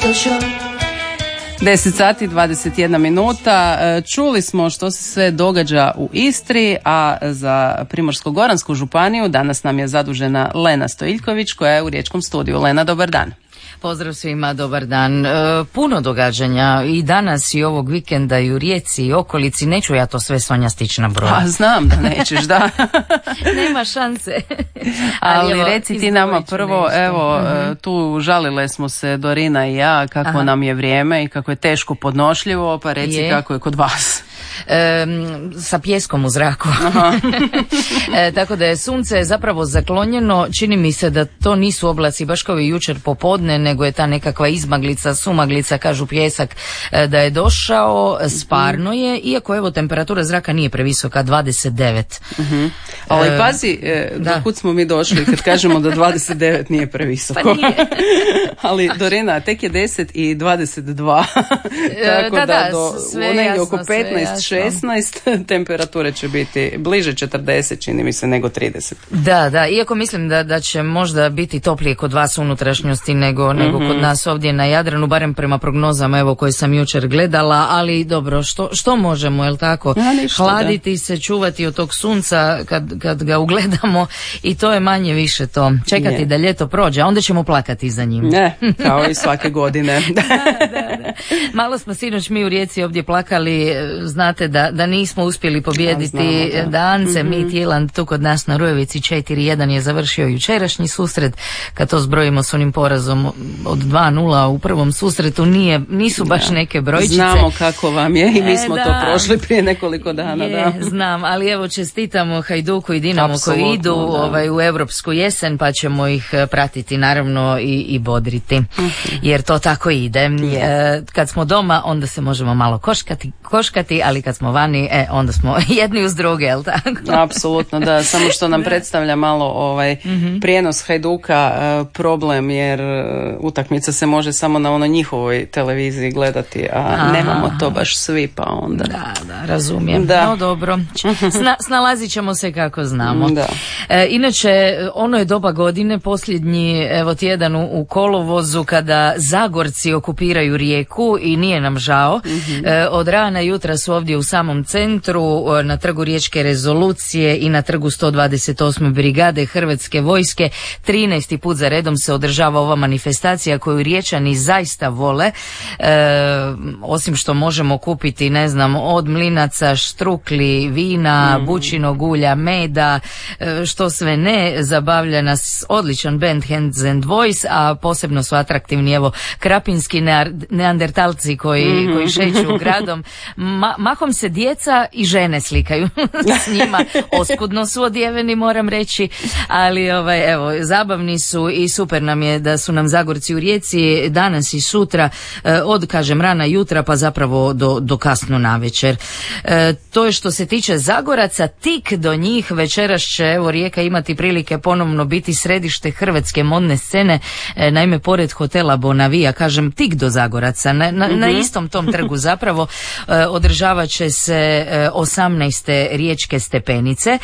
10 sati 21 minuta. Čuli smo što se sve događa u Istri, a za Primorsko-goransku županiju danas nam je zadužena Lena Stojiljković koja je u Riječkom studiju. Lena, dobar dan. Pozdrav svima, dobar dan. Puno događanja i danas i ovog vikenda i u Rijeci i okolici. Neću ja to sve, Sonja, stići na broj. A znam da nećeš, da. Nema šanse. Ali evo, reci ti nama prvo, nešto. Evo, tu žalile smo se Dorina i ja kako nam je vrijeme i kako je teško podnošljivo, pa reci kako je kod vas. Sa pjeskom u zraku. Tako da je sunce zapravo zaklonjeno. Čini mi se da to nisu oblaci baš kao i jučer popodne, nego je ta nekakva izmaglica, sumaglica, kažu pjesak da je došao. Sparno je, iako evo temperatura zraka nije previsoka, 29. Ali pazi, dokud smo mi došli kad kažemo da 29 nije previsoko. Pa nije. Ali Dorina, tek je 10 i 22. Tako da do negdje oko 15-16 temperature će biti bliže 40, čini mi se, nego 30. Da, iako mislim da će možda biti toplije kod vas u unutrašnjosti nego kod nas ovdje na Jadranu, barem prema prognozama evo koje sam jučer gledala, ali dobro, što možemo, jel tako? Hladiti se, čuvati od tog sunca kad ga ugledamo i to je manje više to. Čekati da ljeto prođe, a onda ćemo plakati za njim. Ne, kao i svake godine. Da. Malo smo sinoć mi u Rijeci ovdje plakali, znate da nismo uspjeli pobijediti Dance, Midtjylland tu kod nas na Rujevici 4-1 je završio jučerašnji susret. Kad to zbrojimo s onim porazom od 2-0 u prvom susretu, nisu baš neke brojčice. Znamo kako vam je i mi smo to prošli prije nekoliko dana. Znam, ali evo čestitamo Hajduku i Dinamo koji idu u europsku jesen, pa ćemo ih pratiti naravno i bodriti, jer to tako ide. Kad smo doma, onda se možemo malo koškati, ali kad smo vani, onda smo jedni uz druge, jel tako? Apsolutno, da, samo što nam predstavlja malo prijenos Hajduka problem, jer utakmica se može samo na njihovoj televiziji gledati, a nemamo to baš svi, pa onda. Da, razumijem. No dobro, snalazit ćemo se kako znamo. Inače, ono je doba godine, posljednji tjedan u kolovozu, kada Zagorci okupiraju Rijeku i nije nam žao. Od rana jutra su ovdje u samom centru, na trgu Riječke rezolucije i na trgu 128. brigade Hrvatske vojske. 13. put za redom se održava ova manifestacija koju Riječani zaista vole. Osim što možemo kupiti, ne znam, od mlinaca, štrukli, vina, bućinog ulja, meda, što sve ne, zabavlja nas odličan band Hands and Voice, a posebno su atraktivni krapinski neandertalci koji šeću gradom. Mahom se djeca i žene slikaju s njima. Oskudno su odjeveni, moram reći, ali zabavni su i super nam je da su nam Zagorci u Rijeci danas i sutra, od rana jutra pa zapravo do kasno navečer. To je što se tiče Zagoraca. Tik do njih večeras će Rijeka imati prilike ponovno biti središte hrvatske modne scene. Naime, pored hotela Bonavija, kažem tik do Zagoraca, na istom tom trgu zapravo održavat će se 18. riječke stepenice.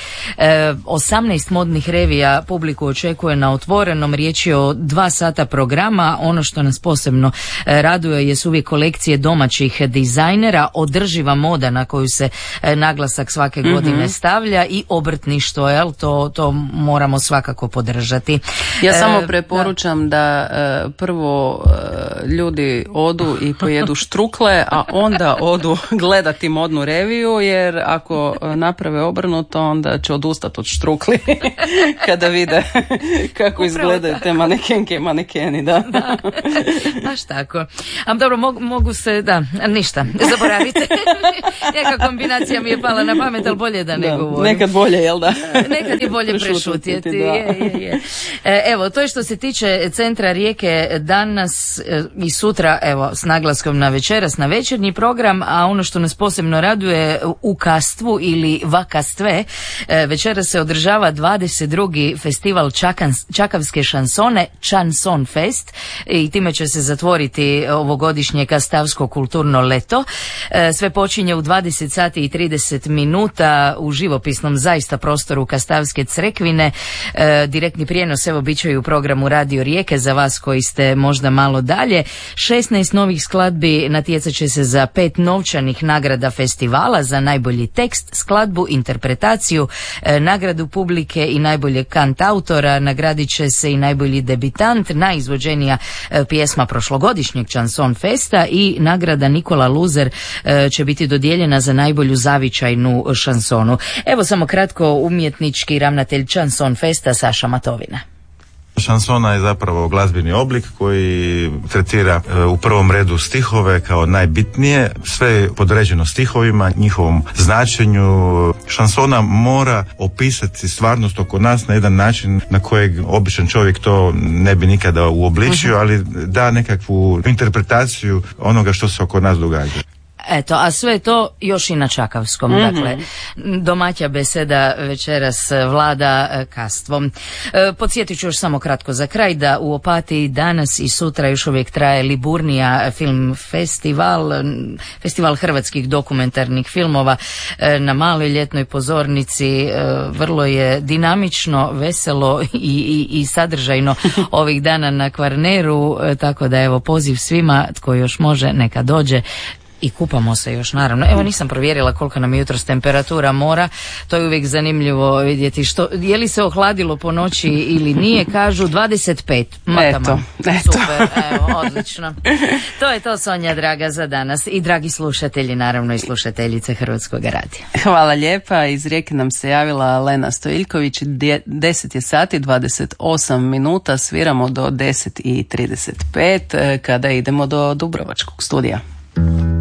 18 modnih revija publiku očekuje na otvorenom. Riječ je o 2 sata programa. Ono što nas posebno raduje jesu uvijek kolekcije domaćih dizajnera, održiva moda na koju se naglasak svake godine stavlja i obrtništvo, to moramo svakako podržati. Ja samo preporučam da prvo ljudi odu i pojedu štrukle, a onda odu gledati modnu reviju, jer ako naprave obrnuto, onda će odustati od štrukli kada vide kako izgledaju te manekenke i manekeni, da. Baš tako. A dobro, mogu se, ništa, zaboravite. Neka kombinacija mi je pala na pamet, ali bolje da ne govorim. Nekad bolje, jel da? Nekad je bolje prešutjeti. Je. Evo, to je što se tiče centra Rijeke danas i sutra, s naglaskom na večeras, na večernji program, a ono što nas posebno posebno raduje u Kastvu ili Vakastve. Večera se održava 22. festival čakavske šansone, Chanson Fest, i time će se zatvoriti ovogodišnje kastavsko kulturno leto. Sve počinje u 20 sati i 30 minuta u živopisnom zaista prostoru Kastavske crkvine. Direktni prijenos evo bit će i u programu Radio Rijeke za vas koji ste možda malo dalje. 16 novih skladbi natjecat će se za 5 novčanih nagrada festivala za najbolji tekst, skladbu, interpretaciju, nagradu publike i najbolje kantautora. Nagradit će se i najbolji debitant, najizvođenija pjesma prošlogodišnjeg Chanson Festa i nagrada Nikola Luzer će biti dodijeljena za najbolju zavičajnu šansonu. Evo samo kratko, umjetnički ravnatelj Chanson Festa Saša Matovina. Šansona je zapravo glazbeni oblik koji tretira u prvom redu stihove kao najbitnije, sve je podređeno stihovima, njihovom značenju. Šansona mora opisati stvarnost oko nas na jedan način na kojeg običan čovjek to ne bi nikada uobličio, ali da nekakvu interpretaciju onoga što se oko nas događa. Eto, a sve to još i na čakavskom, dakle, domaća beseda večeras vlada Kastvom. Podsjetit ću još samo kratko za kraj da u Opatiji danas i sutra još uvijek traje Liburnija film festival hrvatskih dokumentarnih filmova na maloj ljetnoj pozornici. Vrlo je dinamično, veselo i sadržajno ovih dana na Kvarneru, tako da evo poziv svima tko još može neka dođe. I kupamo se još, naravno. Evo, nisam provjerila koliko nam je jutros temperatura mora, to je uvijek zanimljivo vidjeti je li se ohladilo po noći ili nije. Kažu 25. Eto. Super, evo, odlično. To je to, Sonja draga, za danas. I dragi slušatelji, naravno i slušateljice Hrvatskog radija. Hvala lijepa. Iz Rijeke nam se javila Lena Stojiljković. 10 je sati, 28 minuta. Sviramo do 10:35 kada idemo do Dubrovačkog studija.